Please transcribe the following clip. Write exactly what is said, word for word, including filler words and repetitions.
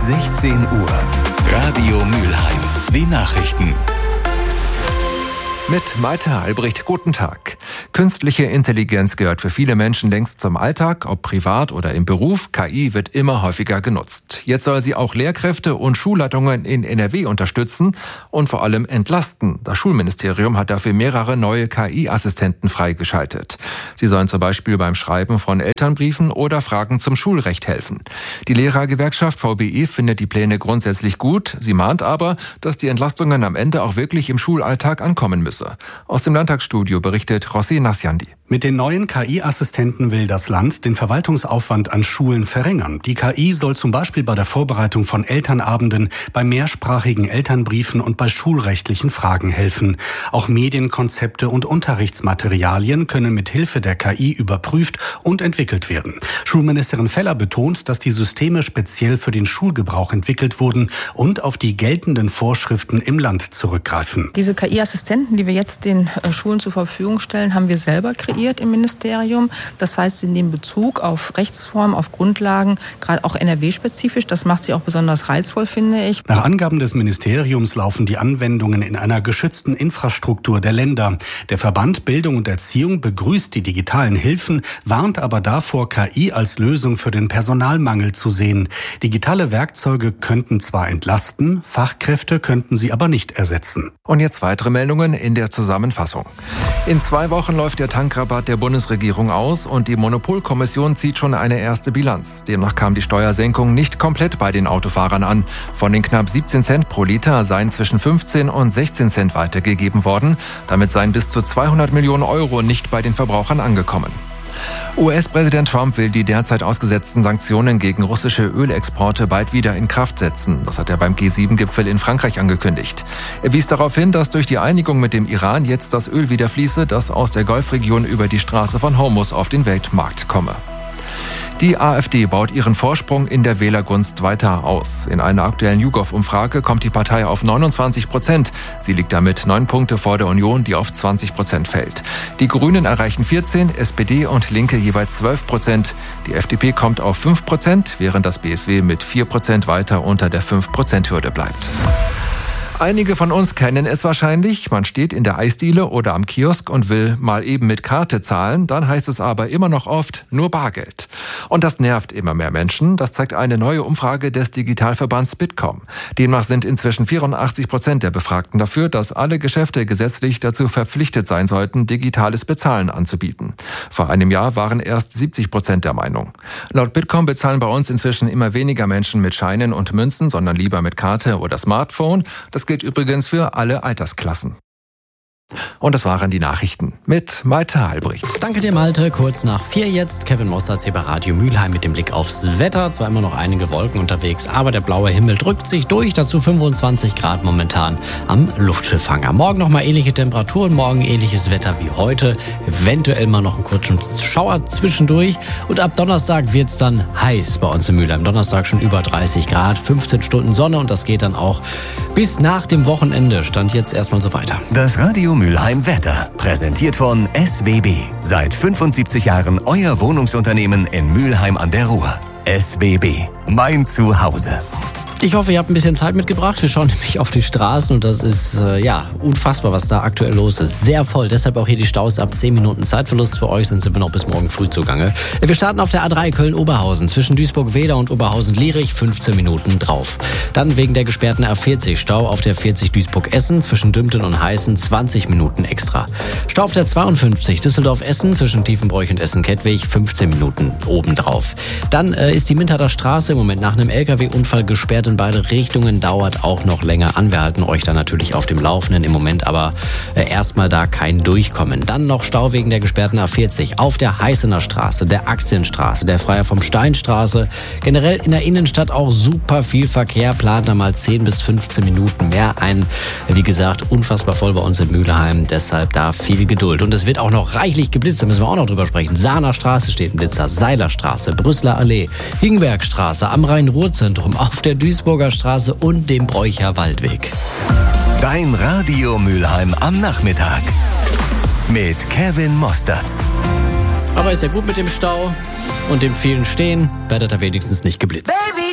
sechzehn Uhr. Radio Mülheim. Die Nachrichten. Mit Malte Albrecht, guten Tag. Künstliche Intelligenz gehört für viele Menschen längst zum Alltag, ob privat oder im Beruf. K I wird immer häufiger genutzt. Jetzt soll sie auch Lehrkräfte und Schulleitungen in N R W unterstützen und vor allem entlasten. Das Schulministerium hat dafür mehrere neue K I-Assistenten freigeschaltet. Sie sollen zum Beispiel beim Schreiben von Elternbriefen oder Fragen zum Schulrecht helfen. Die Lehrergewerkschaft V B E findet die Pläne grundsätzlich gut. Sie mahnt aber, dass die Entlastungen am Ende auch wirklich im Schulalltag ankommen müssen. Aus dem Landtagsstudio berichtet Rossi Nassiandi. Mit den neuen K I-Assistenten will das Land den Verwaltungsaufwand an Schulen verringern. Die K I soll zum Beispiel bei der Vorbereitung von Elternabenden, bei mehrsprachigen Elternbriefen und bei schulrechtlichen Fragen helfen. Auch Medienkonzepte und Unterrichtsmaterialien können mit Hilfe der K I überprüft und entwickelt werden. Schulministerin Feller betont, dass die Systeme speziell für den Schulgebrauch entwickelt wurden und auf die geltenden Vorschriften im Land zurückgreifen. Diese K I-Assistenten, die wir jetzt den Schulen zur Verfügung stellen, haben wir selber kreiert im Ministerium. Das heißt, sie nehmen Bezug auf Rechtsformen, auf Grundlagen, gerade auch N R W-spezifisch. Das macht sie auch besonders reizvoll, finde ich. Nach Angaben des Ministeriums laufen die Anwendungen in einer geschützten Infrastruktur der Länder. Der Verband Bildung und Erziehung begrüßt die digitalen Hilfen, warnt aber davor, K I als Lösung für den Personalmangel zu sehen. Digitale Werkzeuge könnten zwar entlasten, Fachkräfte könnten sie aber nicht ersetzen. Und jetzt weitere Meldungen in der Zusammenfassung. In zwei Wochen läuft der Tankrabatt der Bundesregierung aus und die Monopolkommission zieht schon eine erste Bilanz. Demnach kam die Steuersenkung nicht komplett bei den Autofahrern an. Von den knapp siebzehn Cent pro Liter seien zwischen fünfzehn und sechzehn Cent weitergegeben worden. Damit seien bis zu zweihundert Millionen Euro nicht bei den Verbrauchern angekommen. U S-Präsident Trump will die derzeit ausgesetzten Sanktionen gegen russische Ölexporte bald wieder in Kraft setzen. Das hat er beim G sieben Gipfel in Frankreich angekündigt. Er wies darauf hin, dass durch die Einigung mit dem Iran jetzt das Öl wieder fließe, das aus der Golfregion über die Straße von Hormuz auf den Weltmarkt komme. Die AfD baut ihren Vorsprung in der Wählergunst weiter aus. In einer aktuellen YouGov-Umfrage kommt die Partei auf neunundzwanzig Prozent. Sie liegt damit neun Punkte vor der Union, die auf zwanzig Prozent fällt. Die Grünen erreichen vierzehn, S P D und Linke jeweils zwölf Prozent. Die F D P kommt auf fünf Prozent, während das B S W mit vier Prozent weiter unter der fünf Prozent Hürde bleibt. Einige von uns kennen es wahrscheinlich. Man steht in der Eisdiele oder am Kiosk und will mal eben mit Karte zahlen. Dann heißt es aber immer noch oft nur Bargeld. Und das nervt immer mehr Menschen. Das zeigt eine neue Umfrage des Digitalverbands Bitkom. Demnach sind inzwischen vierundachtzig Prozent der Befragten dafür, dass alle Geschäfte gesetzlich dazu verpflichtet sein sollten, digitales Bezahlen anzubieten. Vor einem Jahr waren erst siebzig Prozent der Meinung. Laut Bitkom bezahlen bei uns inzwischen immer weniger Menschen mit Scheinen und Münzen, sondern lieber mit Karte oder Smartphone. Das gilt übrigens für alle Altersklassen. Und das waren die Nachrichten mit Malte Albrecht. Danke dir, Malte. Kurz nach vier jetzt. Kevin Mossertz hier bei Radio Mülheim mit dem Blick aufs Wetter. Zwar immer noch einige Wolken unterwegs, aber der blaue Himmel drückt sich durch. Dazu fünfundzwanzig Grad momentan am Luftschiffhanger. Morgen nochmal ähnliche Temperaturen, morgen ähnliches Wetter wie heute. Eventuell mal noch einen kurzen Schauer zwischendurch. Und ab Donnerstag wird's dann heiß bei uns in Mülheim. Donnerstag schon über dreißig Grad, fünfzehn Stunden Sonne und das geht dann auch bis nach dem Wochenende. Stand jetzt erstmal so weiter. Das Radio Mülheim Wetter, präsentiert von S W B. Seit fünfundsiebzig Jahren euer Wohnungsunternehmen in Mülheim an der Ruhr. S W B, mein Zuhause. Ich hoffe, ihr habt ein bisschen Zeit mitgebracht. Wir schauen nämlich auf die Straßen und das ist äh, ja unfassbar, was da aktuell los ist. Sehr voll, deshalb auch hier die Staus ab zehn Minuten Zeitverlust. Für euch sind sie noch bis morgen früh zugange. Wir starten auf der A drei Köln-Oberhausen zwischen Duisburg-Wedau und Oberhausen-Lierich, fünfzehn Minuten drauf. Dann wegen der gesperrten A vierzig Stau auf der vierzig Duisburg-Essen zwischen Dümpten und Heißen, zwanzig Minuten extra. Stau auf der zweiundfünfzig Düsseldorf-Essen zwischen Tiefenbroich und Essen-Kettwig, fünfzehn Minuten obendrauf. Dann äh, ist die Minterter Straße im Moment nach einem L K W-Unfall gesperrt in beide Richtungen, dauert auch noch länger an. Wir halten euch da natürlich auf dem Laufenden im Moment, aber äh, erstmal da kein Durchkommen. Dann noch Stau wegen der gesperrten A vierzig auf der Heißener Straße, der Aktienstraße, der Freier vom Steinstraße. Generell in der Innenstadt auch super viel Verkehr, plant da mal zehn bis fünfzehn Minuten mehr ein. Wie gesagt, unfassbar voll bei uns in Mülheim, deshalb da viel Geduld. Und es wird auch noch reichlich geblitzt, da müssen wir auch noch drüber sprechen. Sahner Straße steht ein Blitzer, Seilerstraße, Brüsseler Allee, Hingbergstraße, am Rhein-Ruhr-Zentrum, auf der Duisburger Straße und dem Bräucher Waldweg. Dein Radio Mülheim am Nachmittag mit Kevin Mossertz. Aber ist ja gut mit dem Stau und dem vielen Stehen, werdet ihr wenigstens nicht geblitzt. Baby.